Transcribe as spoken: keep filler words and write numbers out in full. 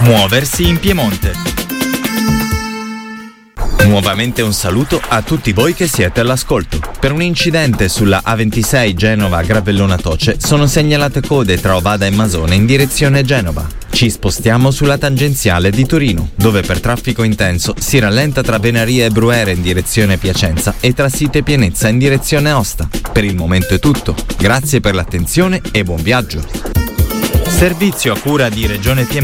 Muoversi in Piemonte. Nuovamente un saluto a tutti voi che siete all'ascolto. Per un incidente sulla A ventisei Genova-Gravellona-Toce sono segnalate code tra Ovada e Masone in direzione Genova. Ci spostiamo sulla tangenziale di Torino, dove per traffico intenso si rallenta tra Venaria e Bruere in direzione Piacenza e tra Site e Pienezza in direzione Aosta. Per il momento è tutto. Grazie per l'attenzione e buon viaggio. Servizio a cura di Regione Piemonte.